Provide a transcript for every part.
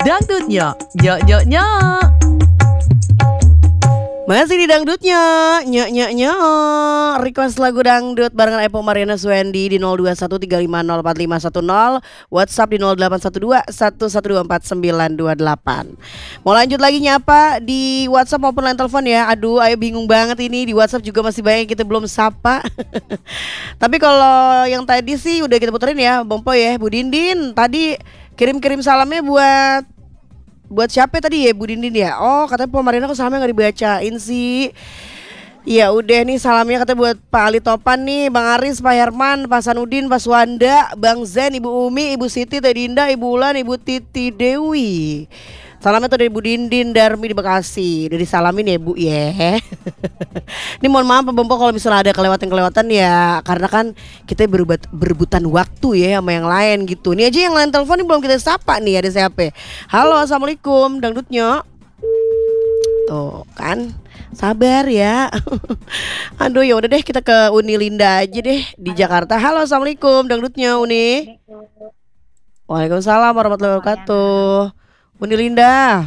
Dangdutnya, nyok nyok nyok. Masih di dangdutnya, nyok nyok nyok. Request lagu dangdut barengan Epo Mariana Swendi di 0213504510, WhatsApp di 081211249928. Mau lanjut lagi nyapa di WhatsApp maupun line telepon ya. Aduh, ayo bingung banget ini di WhatsApp juga masih banyak yang kita belum sapa. Tapi kalau yang tadi sih udah kita puterin ya, Bompo ya, Bu Dindin. Tadi kirim-kirim salamnya buat siapa tadi ya, Bu Dindin ya? Oh, katanya Pomarina kok salamnya nggak dibacain sih. Ya udah nih salamnya katanya buat Pak Ali Topan nih, Bang Aris, Pak Herman, Pak Sanudin, Pak Swanda, Bang Zen, Ibu Umi, Ibu Siti, Teh Dinda, Ibu Ulan, Ibu Titi Dewi. Salamnya tuh dari Bu Dindin Darmi di Bekasi. Udah disalamin ya Bu ya. Ini mohon maaf Pak Bompo kalau misalnya ada kelewatan-kelewatan ya, karena kan kita berebutan waktu ya sama yang lain gitu. Nih aja yang lain telepon ini belum kita sapa nih, ada siapa? Halo, assalamualaikum, dangdutnya. Tuh kan, sabar ya. Aduh ya udah deh, kita ke Uni Linda aja deh di Jakarta. Halo, assalamualaikum, dangdutnya Uni. Waalaikumsalam warahmatullahi wabarakatuh. Uni Linda.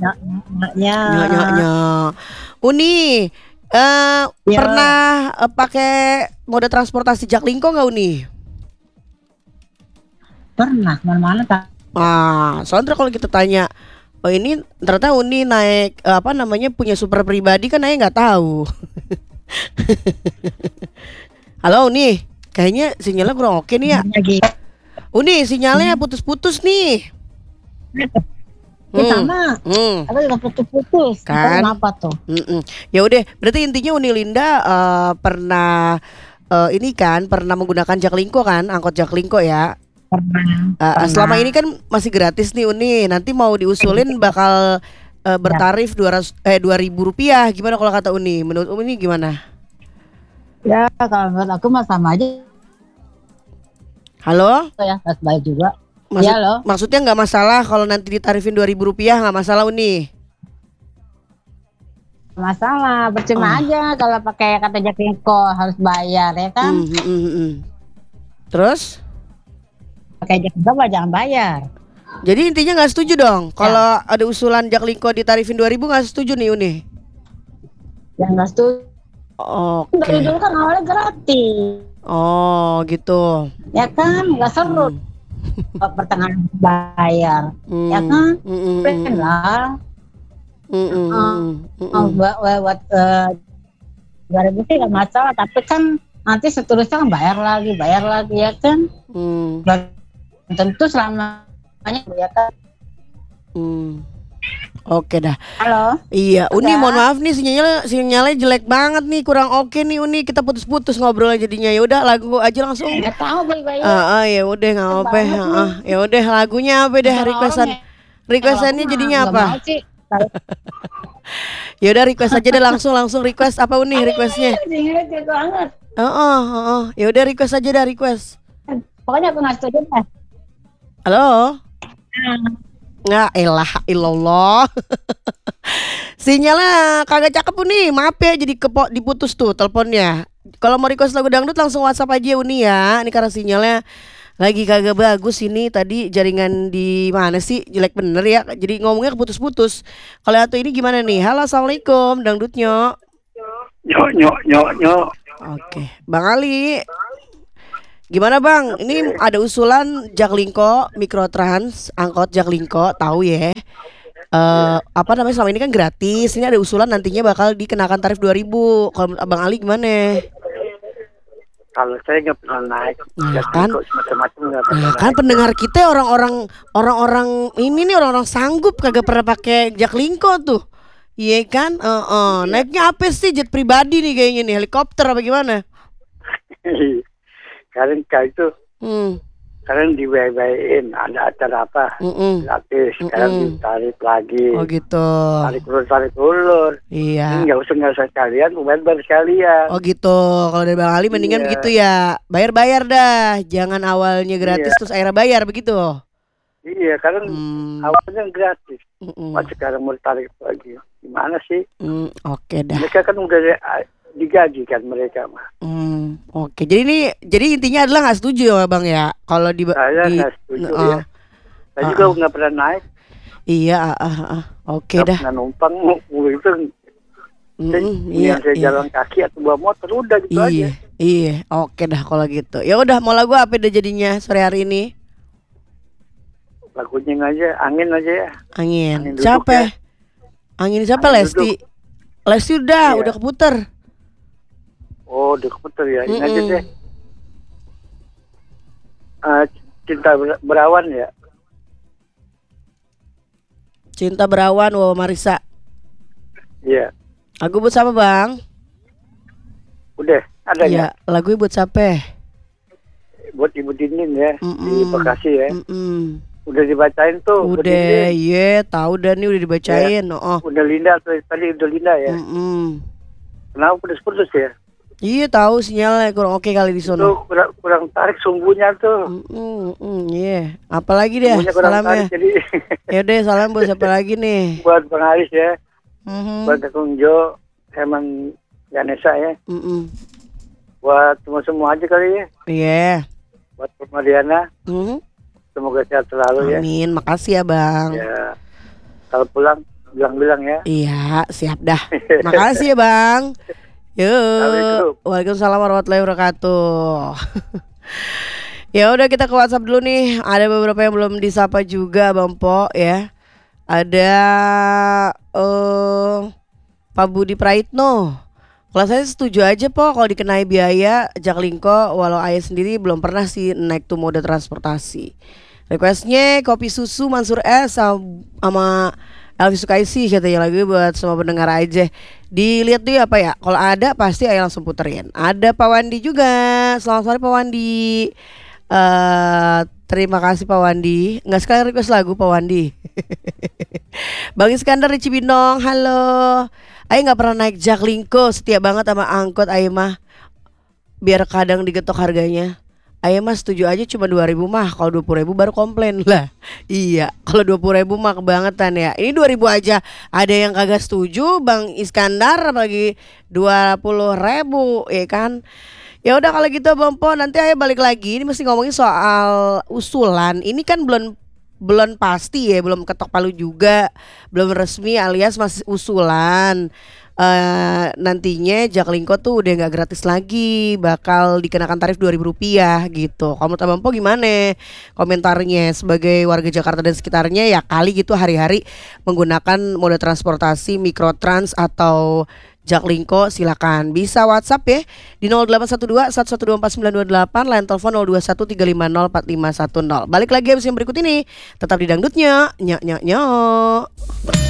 Nyok. Uni, pernah pakai moda transportasi Jaklingko nggak Uni? Pernah, kemana-mana tak. Soalnya kalau kita tanya, oh ini ternyata Uni naik punya super pribadi kan, Naya nggak tahu. Halo Uni, kayaknya sinyalnya kurang oke nih ya. Uni, sinyalnya putus-putus nih. Sama, tapi nggak putus-putus. Kan? Kenapa tuh? Ya udah, berarti intinya Uni Linda pernah pernah menggunakan Jaklingko kan, angkot Jaklingko ya. Pernah. Selama ini kan masih gratis nih Uni. Nanti mau diusulin bakal bertarif 2.000 rupiah. Gimana kalau kata Uni? Menurut Uni gimana? Ya kalau menurut aku mah sama aja. Halo? Ya, harus bayar juga. Iya loh. Maksudnya nggak masalah kalau nanti ditarifin 2.000 rupiah, nggak masalah Uni? Masalah, percuma aja kalau pakai kata Jaklingko harus bayar ya kan? Terus? Pakai Jaklingko jangan bayar. Jadi intinya nggak setuju dong kalau ada usulan Jaklingko ditarifin 2.000, nggak setuju nih Uni? Ya nggak setuju. Oke. Dari dulu kan awalnya gratis. Oh gitu. Ya kan, nggak seru. Pertengahan bayar, ya kan? Pengen lah. Buat 2.000 sih nggak masalah, tapi kan nanti seterusnya kan bayar lagi ya kan? Tentu selamanya ya kan? Oke dah. Halo. Iya, Uni mohon maaf nih sinyalnya jelek banget nih, kurang oke nih Uni, kita putus-putus ngobrol jadinya. Ya udah lagu aja langsung. Enggak tahu baik-baik. Ya udah enggak apa-apa. Ya udah lagunya apa deh, requestannya jadinya apa? Ya udah request aja deh, langsung request apa Uni requestnya? Ya udah request aja dah, request. Pokoknya aku nggak setuju deh. Halo. Nggak, elah ilallah. Sinyalnya kagak cakep Uni, maaf ya, jadi diputus tuh teleponnya. Kalau mau request lagu dangdut langsung WhatsApp aja Uni ya. Ini karena sinyalnya lagi kagak bagus ini, tadi jaringan di mana sih, jelek bener ya. Jadi ngomongnya keputus-putus. Kalau atau ini gimana nih? Halo, assalamualaikum, dangdutnya. Nyok. Oke, Bang Ali. Gimana Bang? Ini ada usulan Jaklingko, Mikrotrans, angkot Jaklingko, tahu ya? Selama ini kan gratis. Ini ada usulan nantinya bakal dikenakan tarif 2.000. Kalau menurut Bang Ali gimana? Kalau saya nggak pernah naik, kan pendengar kita orang-orang ini nih, orang-orang sanggup kagak pernah pakai Jaklingko tuh, iya kan? Naiknya apa sih, jet pribadi nih kayaknya nih, helikopter apa gimana? Kalian itu, kalian dibayar-bayarin, ada acara apa, gratis, sekarang ditarik lagi. Oh gitu. Tarik ulur. Iya. Nggak usah sekalian, bayar sekalian. Oh gitu. Kalau dari Bang Ali mendingan begitu ya, bayar dah, jangan awalnya gratis terus akhirnya bayar begitu. Iya, karena awalnya gratis, sekarang mau tarik lagi, gimana sih? Oke dah. Mereka kan udah digaji kan mereka mah. Oke. Jadi intinya adalah nggak setuju ya Bang ya, kalau saya nggak setuju ya. Saya juga nggak pernah naik. Iya, oke dah. Nggak numpang itu. Yang saya jalan kaki atau bawa motor udah gitu aja. Iya, oke dah kalau gitu. Ya udah, mau lagu apa deh jadinya sore hari ini? Lagunya aja, angin aja ya. Angin siapa? Ya? Angin siapa? Lesti. Lesti udah keputer. Oh, udah keputer ya. Ini aja deh. Cinta Berawan ya. Cinta Berawan, Wawa Marisa. Iya. Lagu buat siapa, Bang? Udah, ada ya? Lagu buat siapa? Buat Ibu Dinin ya, di Bekasi ya. Udah dibacain tuh. Udah, tahu dah nih udah dibacain. Udah Linda tadi udah Linda ya. Kenapa putus-putus ya? Iya, tahu sinyalnya kurang oke kali di sono. Itu kurang tarik sumbunya tuh. Iya. Apalagi deh salamnya. Ya udah, salam buat siapa lagi nih? Buat Bang Aris ya. Buat Kang Jo, Herman Ganesa ya. Buat semua aja kali ya. Iya. Buat Mariana. Semoga sehat selalu ya. Amin, makasih ya Bang. Ya. Kalau pulang bilang-bilang ya. Iya, siap dah. Makasih ya Bang. Yuk. Waalaikumsalam warahmatullahi wabarakatuh. Ya udah, kita ke WhatsApp dulu nih. Ada beberapa yang belum disapa juga Bang Po ya. Ada Pak Budi Praitno. Kalau saya setuju aja Po kalau dikenai biaya Jaklingko, walau ayah sendiri belum pernah sih naik tuh moda transportasi. Requestnya kopi susu Mansur S sama Elvi Sukaisi katanya, lagi buat semua pendengar aja. Dilihat dulu apa ya. Kalau ada pasti ayah langsung puterin. Ada Pak Wandi juga. Selamat sore Pak Wandi. Terima kasih Pak Wandi. Nggak sekali request lagu Pak Wandi. Bang Iskandar di Cibinong, halo. Ayah nggak pernah naik Jaklingko, setia banget sama angkot ayah mah. Biar kadang digetok harganya. Ayah mah setuju aja cuma 2.000 mah. Kalau 20.000 baru komplain lah. Iya, kalau 20.000 mah kebangetan ya. Ini 2.000 aja ada yang kagak setuju Bang Iskandar, apalagi 20.000 ya kan. Ya udah kalau gitu Bang Po, nanti ayah balik lagi. Ini mesti ngomongin soal usulan. Ini kan belum pasti ya, belum ketok palu juga, belum resmi alias masih usulan. Nantinya Jaklingko tuh udah nggak gratis lagi, bakal dikenakan tarif Rp2.000 gitu. Kalau menurut Bang Po gimana komentarnya sebagai warga Jakarta dan sekitarnya ya, kali gitu hari-hari menggunakan moda transportasi mikrotrans atau Jaklingko? Silakan bisa WhatsApp ya di 0812 1124 928, line telepon 021 350 4510. Balik lagi habis yang berikut ini, tetap di Dangdutnya. Nyok nyok nyok.